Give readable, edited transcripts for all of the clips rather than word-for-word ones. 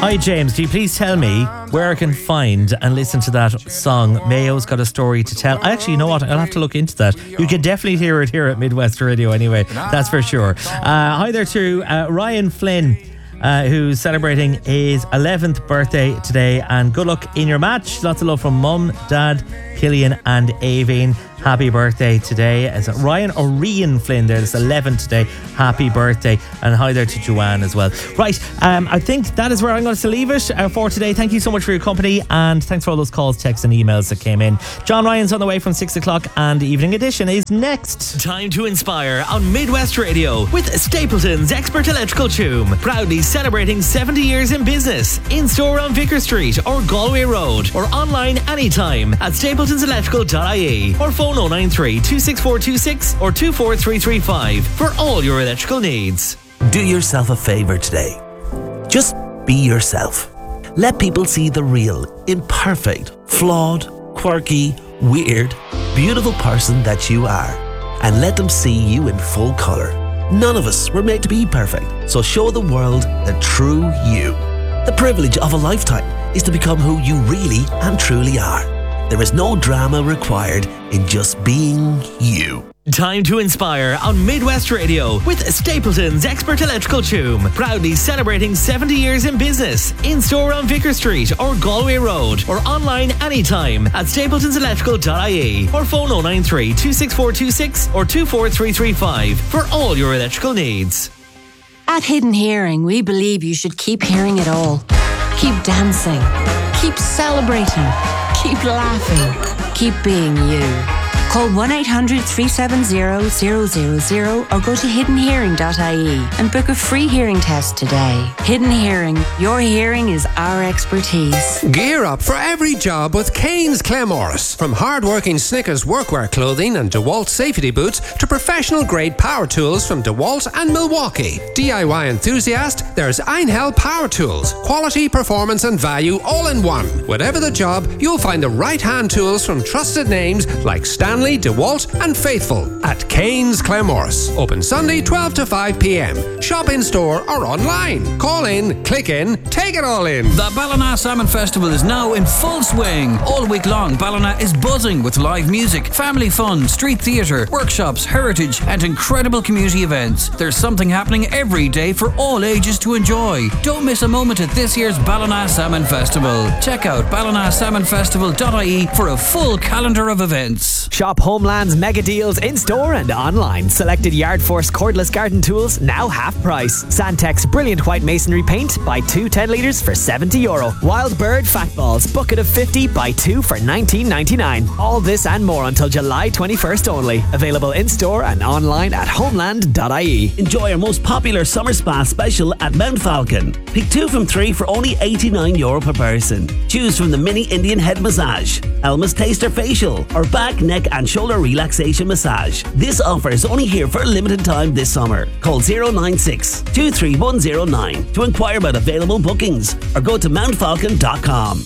Hi James, can you please tell me where I can find and listen to that song, Mayo's Got a Story to Tell? Actually, you know what? I'll have to look into that. You can definitely hear it here at Midwest Radio anyway, that's for sure. Hi there to Ryan Flynn, who's celebrating his 11th birthday today, and good luck in your match. Lots of love from Mum, Dad, Killian and Aveen. Happy birthday today. Is it Ryan or Rian Flynn there? It's 11 today. Happy birthday. And hi there to Joanne as well. Right, I think that is where I'm going to leave it for today. Thank you so much for your company, and thanks for all those calls, texts and emails that came in. John Ryan's on the way from 6 o'clock, and the Evening Edition is next. Time to inspire on Midwest Radio with Stapleton's Expert Electrical Tomb. Proudly celebrating 70 years in business. In store on Vicar Street or Galway Road, or online anytime at stapletonselectrical.ie, or phone 093 26426 or 24335 for all your electrical needs. Do yourself a favour today. Just be yourself. Let people see the real, imperfect, flawed, quirky, weird, beautiful person that you are, and let them see you in full colour. None of us were made to be perfect, so show the world the true you. The privilege of a lifetime is to become who you really and truly are. There is no drama required in just being you. Time to inspire on Midwest Radio with Stapleton's Expert Electrical Tomb. Proudly celebrating 70 years in business. In store on Vicar Street or Galway Road, or online anytime at stapletonselectrical.ie, or phone 093 26426 or 24335 for all your electrical needs. At Hidden Hearing, we believe you should keep hearing it all. Keep dancing. Keep celebrating. Keep laughing. Keep being you. Call 1-800-370-000 or go to hiddenhearing.ie and book a free hearing test today. Hidden Hearing. Your hearing is our expertise. Gear up for every job with Kane's Claremorris. From hard-working Snickers workwear clothing and DeWalt safety boots to professional-grade power tools from DeWalt and Milwaukee. DIY enthusiast, there's Einhell Power Tools. Quality, performance and value all in one. Whatever the job, you'll find the right hand tools from trusted names like Stanley, DeWalt and Faithful at Kane's Claremorris. Open Sunday 12 to 5 p.m. Shop in store or online. Call in, click in, take it all in. The Ballina Salmon Festival is now in full swing. All week long, Ballina is buzzing with live music, family fun, street theatre, workshops, heritage and incredible community events. There's something happening every day for all ages to enjoy. Don't miss a moment at this year's Ballina Salmon Festival. Check out ballinasalmonfestival.ie for a full calendar of events. Shop Homeland's mega deals in store and online. Selected Yard Force cordless garden tools now half price. Sandtex brilliant white masonry paint, buy 2 10 litres for €70. Wild Bird fat balls bucket of 50, buy 2 for $19.99. All this and more until July 21st only. Available in store and online at homeland.ie. Enjoy our most popular summer spa special at Mount Falcon. Pick 2 from 3 for only €89 per person. Choose from the mini Indian head massage, Elma's Taster facial, or back, neck and shoulder relaxation massage. This offer is only here for a limited time this summer. Call 096 23109 to inquire about available bookings or go to mountfalcon.com.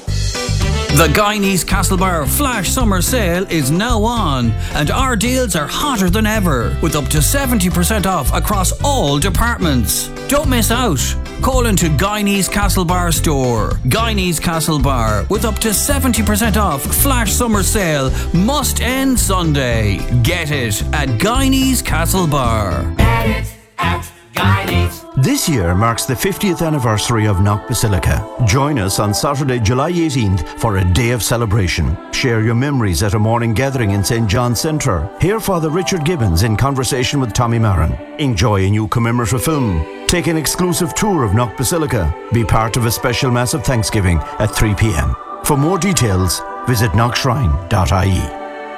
The Guyanese Castlebar Flash Summer Sale is now on, and our deals are hotter than ever, with up to 70% off across all departments. Don't miss out. Call into Guyanese Castlebar store. Guyanese Castlebar, with up to 70% off Flash Summer Sale, must end Sunday. Get it at Guyanese Castlebar. Get it at Guyanese. This year marks the 50th anniversary of Knock Basilica. Join us on Saturday, July 18th for a day of celebration. Share your memories at a morning gathering in St. John's Centre. Hear Father Richard Gibbons in conversation with Tommy Marin. Enjoy a new commemorative film. Take an exclusive tour of Knock Basilica. Be part of a special Mass of Thanksgiving at 3 p.m. For more details, visit knockshrine.ie.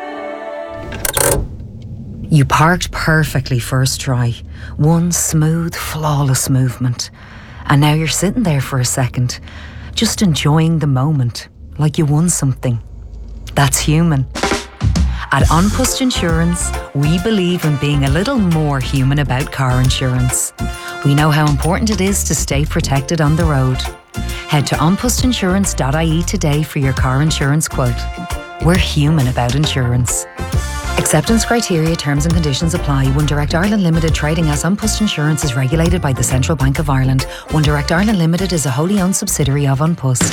You parked perfectly first try. One smooth, flawless movement. And now you're sitting there for a second, just enjoying the moment, like you won something. That's human. At An Post Insurance, we believe in being a little more human about car insurance. We know how important it is to stay protected on the road. Head to onpostinsurance.ie today for your car insurance quote. We're human about insurance. Acceptance criteria, terms and conditions apply. One Direct Ireland Limited trading as An Post Insurance is regulated by the Central Bank of Ireland. One Direct Ireland Limited is a wholly owned subsidiary of An Post.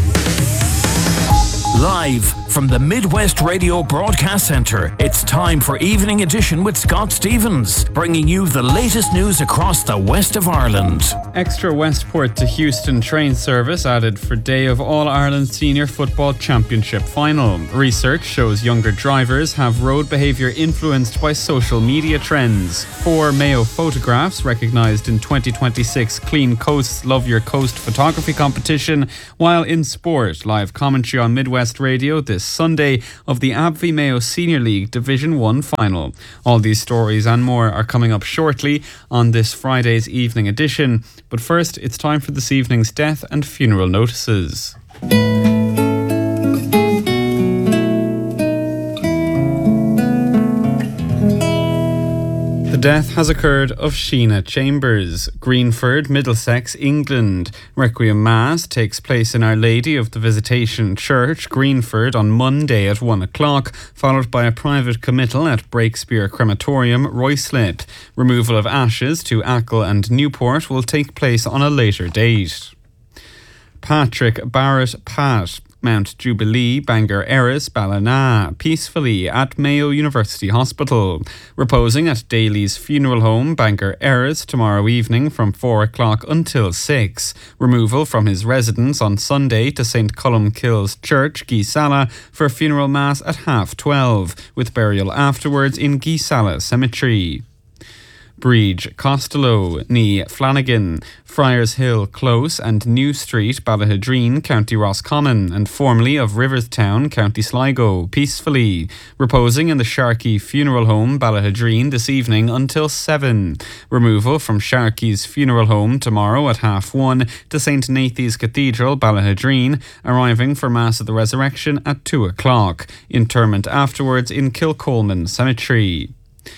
Live from the Midwest Radio Broadcast Centre, it's time for Evening Edition with Scott Stevens, bringing you the latest news across the west of Ireland. Extra Westport to Houston train service added for day of All-Ireland Senior Football Championship final. Research shows younger drivers have road behaviour influenced by social media trends. 4 Mayo photographs recognised in 2026 Clean Coast's Love Your Coast photography competition, while in sport, live commentary on Midwest Radio this Sunday of the AbbVie Mayo Senior League Division 1 final. All these stories and more are coming up shortly on this Friday's evening edition. But first, it's time for this evening's death and funeral notices. The death has occurred of Sheena Chambers, Greenford, Middlesex, England. Requiem Mass takes place in Our Lady of the Visitation Church, Greenford, on Monday at 1 o'clock, followed by a private committal at Breakspear Crematorium, Ruislip. Removal of ashes to Achill and Newport will take place on a later date. Patrick Barrett Pat, Mount Jubilee, Bangor Erris, Ballina, peacefully at Mayo University Hospital. Reposing at Daly's Funeral Home, Bangor Erris, tomorrow evening from 4 o'clock until 6. Removal from his residence on Sunday to St Columkille's Church, Geesala, for funeral mass at 12:30, with burial afterwards in Geesala Cemetery. Bridge, Costello, Ní Flanagan, Friars Hill Close and New Street, Ballahadreen, County Roscommon, and formerly of Riverstown, County Sligo, peacefully. Reposing in the Sharkey Funeral Home, Ballahadreen, this evening until 7. Removal from Sharkey's Funeral Home tomorrow at 1:30 to St Nathan's Cathedral, Ballahadreen, arriving for Mass of the Resurrection at 2 o'clock. Interment afterwards in Kilcolman Cemetery.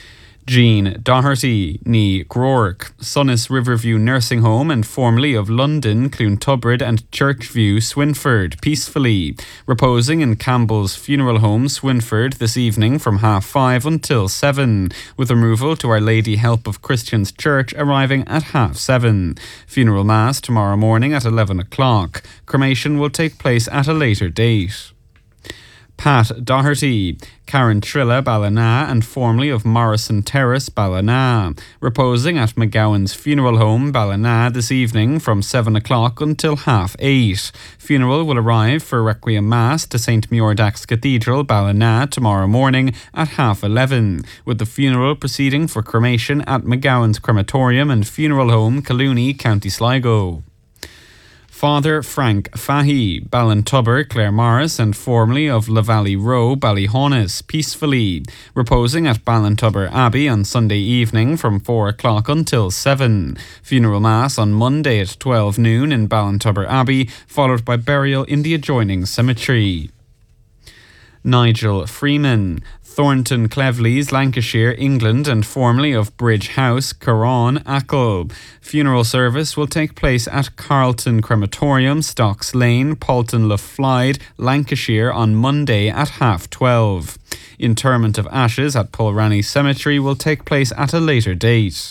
Jean Doherty, ní Groark, Sunnis Riverview Nursing Home and formerly of London, Cloontubrid and Churchview, Swinford, peacefully. Reposing in Campbell's Funeral Home, Swinford, this evening from 5:30 until 7, with removal to Our Lady Help of Christians Church arriving at 7:30. Funeral Mass tomorrow morning at 11 o'clock. Cremation will take place at a later date. Pat Doherty, Karen Trilla, Ballina, and formerly of Morrison Terrace, Ballina. Reposing at McGowan's Funeral Home, Ballina, this evening from 7 o'clock until 8:30. Funeral will arrive for Requiem Mass to St Muirdax Cathedral, Ballina, tomorrow morning at 11:30, with the funeral proceeding for cremation at McGowan's Crematorium and Funeral Home, Calooney, County Sligo. Father Frank Fahey, Ballintubber, Claremorris, and formerly of La Valley Row, Ballyhaunis, peacefully. Reposing at Ballintubber Abbey on Sunday evening from 4 o'clock until 7. Funeral Mass on Monday at 12 noon in Ballintubber Abbey, followed by burial in the adjoining cemetery. Nigel Freeman, Thornton Cleveleys, Lancashire, England, and formerly of Bridge House, Curran, Achill. Funeral service will take place at Carlton Crematorium, Stocks Lane, Paulton Le Flide, Lancashire on Monday at 12:30. Interment of ashes at Pulranny Cemetery will take place at a later date.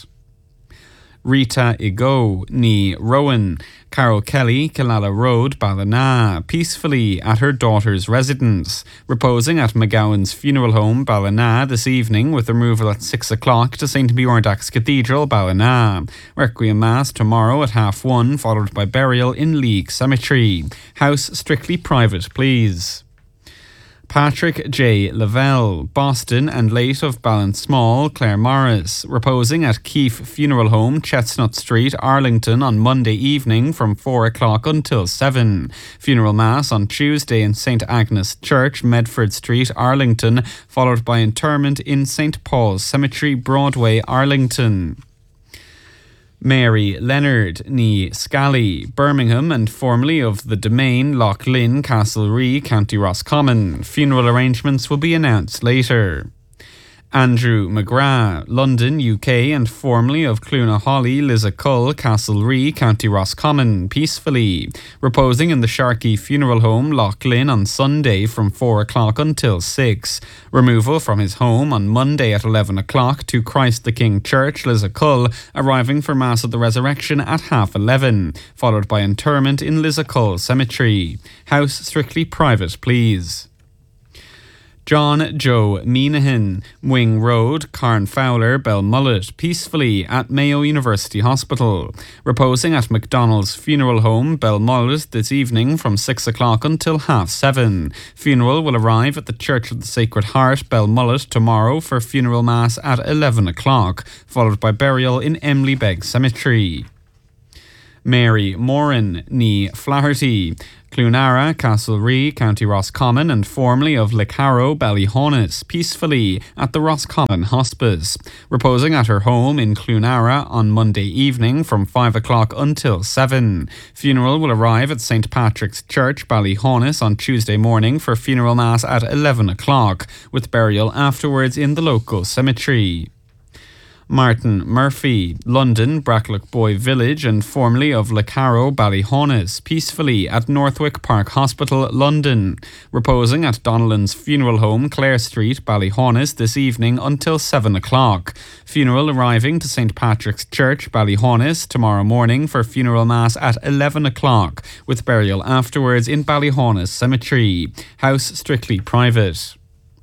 Rita Igo, ní Rowan, Carol Kelly, Killala Road, Ballina, peacefully at her daughter's residence. Reposing at McGowan's Funeral Home, Ballina, this evening with removal at 6 o'clock to St Muirdax Cathedral, Ballina. Requiem Mass tomorrow at 1:30, followed by burial in League Cemetery. House strictly private, please. Patrick J. Lavelle, Boston and late of Ballinsmall, Claremorris, reposing at Keefe Funeral Home, Chestnut Street, Arlington on Monday evening from 4 o'clock until 7. Funeral Mass on Tuesday in St Agnes Church, Medford Street, Arlington, followed by interment in St Paul's Cemetery, Broadway, Arlington. Mary Leonard, ní Scally, Birmingham, and formerly of the Domain, Loch Lynn, Castlerea, County Roscommon. Funeral arrangements will be announced later. Andrew McGrath, London, UK, and formerly of Clonahally, Lissacull, Castlerea, County Roscommon, peacefully, reposing in the Sharkey Funeral Home, Lough Lynn, on Sunday from 4 o'clock until 6. Removal from his home on Monday at 11 o'clock to Christ the King Church, Lissacull, arriving for Mass of the Resurrection at 11:30, followed by interment in Lissacull Cemetery. House strictly private, please. John Joe Meanahan, Wing Road, Carnfowler, Belmullet, peacefully at Mayo University Hospital. Reposing at McDonald's Funeral Home, Belmullet, this evening from 6 o'clock until 7:30. Funeral will arrive at the Church of the Sacred Heart, Belmullet, tomorrow for funeral mass at 11 o'clock, followed by burial in Emily Begg Cemetery. Mary Moran, ní Flaherty, Clonara, Castlerea, County Roscommon, and formerly of Lecaro, Ballyhonus, peacefully at the Roscommon Hospice. Reposing at her home in Clonara on Monday evening from 5 o'clock until 7. Funeral will arrive at St. Patrick's Church, Ballyhonus, on Tuesday morning for funeral mass at 11 o'clock, with burial afterwards in the local cemetery. Martin Murphy, London, Bracklock Boy Village, and formerly of Lecaro, Ballyhonus, peacefully at Northwick Park Hospital, London. Reposing at Donnellan's Funeral Home, Clare Street, Ballyhonus, this evening until 7 o'clock. Funeral arriving to St. Patrick's Church, Ballyhonus, tomorrow morning for funeral mass at 11 o'clock, with burial afterwards in Ballyhonus Cemetery. House strictly private.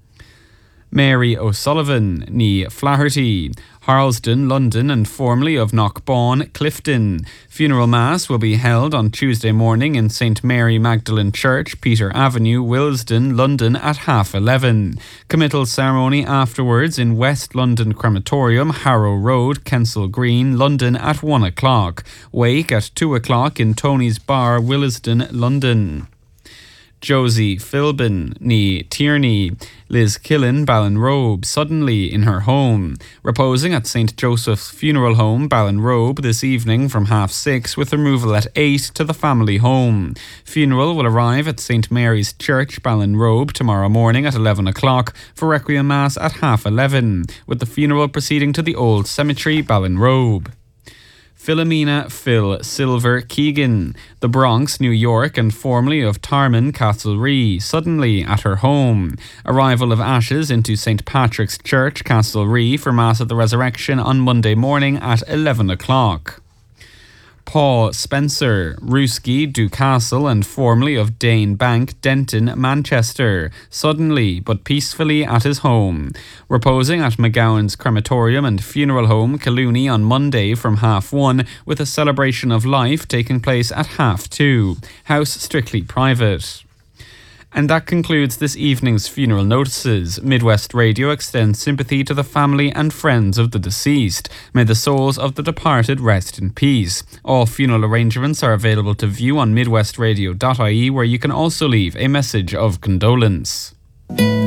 Mary O'Sullivan, ní Flaherty, Harlesden, London, and formerly of Knockbawn, Clifton. Funeral Mass will be held on Tuesday morning in St. Mary Magdalene Church, Peter Avenue, Willesden, London at 11:30. Committal ceremony afterwards in West London Crematorium, Harrow Road, Kensal Green, London at 1 o'clock. Wake at 2 o'clock in Tony's Bar, Willesden, London. Josie Philbin, ní Tierney, Liz Killen, Ballinrobe, suddenly in her home. Reposing at St. Joseph's Funeral Home, Ballinrobe, this evening from 6:30, with removal at 8 to the family home. Funeral will arrive at St. Mary's Church, Ballinrobe, tomorrow morning at 11 o'clock for Requiem Mass at 11:30, with the funeral proceeding to the Old Cemetery, Ballinrobe. Philomena Phil Silver Keegan, the Bronx, New York, and formerly of Tarman, Castlerea, suddenly at her home. Arrival of ashes into St. Patrick's Church, Castlerea, for Mass of the Resurrection on Monday morning at 11 o'clock. Paul Spencer, Ruski, Ducastle, and formerly of Dane Bank, Denton, Manchester, suddenly but peacefully at his home. Reposing at McGowan's Crematorium and Funeral Home, Collooney, on Monday from 1:30, with a celebration of life taking place at 2:30. House strictly private. And that concludes this evening's funeral notices. Midwest Radio extends sympathy to the family and friends of the deceased. May the souls of the departed rest in peace. All funeral arrangements are available to view on midwestradio.ie, where you can also leave a message of condolence.